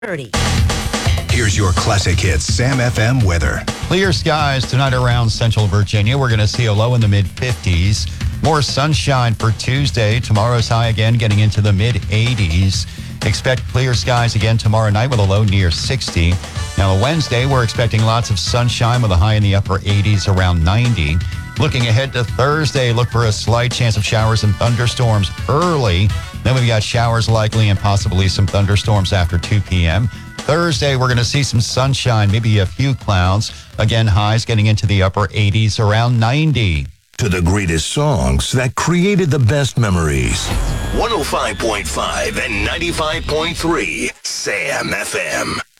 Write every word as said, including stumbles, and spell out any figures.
thirty. Here's your classic hits Sam F M weather. Clear skies tonight around central Virginia. We're going to see a low in the mid fifties. More sunshine for Tuesday. Tomorrow's high again getting into the mid eighties. Expect clear skies again tomorrow night with a low near sixty. Now, Wednesday, we're expecting lots of sunshine with a high in the upper eighties around ninety. Looking ahead to Thursday, look for a slight chance of showers and thunderstorms early. Then we've got showers likely and possibly some thunderstorms after two p.m. Thursday, we're going to see some sunshine, maybe a few clouds. Again, highs getting into the upper eighties around ninety. To the greatest songs that created the best memories. one oh five point five and ninety-five point three Sam F M.